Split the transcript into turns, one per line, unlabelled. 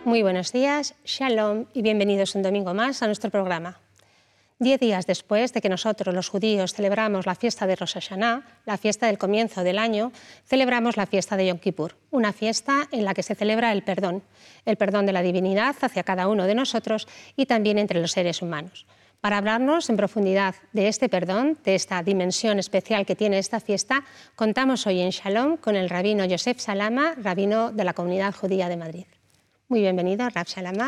Muy buenos días, Shalom y bienvenidos un domingo más a nuestro programa. 10 días después de que nosotros los judíos celebramos la fiesta de Rosh Hashanah, la fiesta del comienzo del año, celebramos la fiesta de Yom Kippur, una fiesta en la que se celebra el perdón de la divinidad hacia cada uno de nosotros y también entre los seres humanos. Para hablarnos en profundidad de este perdón, de esta dimensión especial que tiene esta fiesta, contamos hoy en Shalom con el rabino Yosef Salama, rabino de la Comunidad Judía de Madrid. Muy bienvenido, Rab Salama.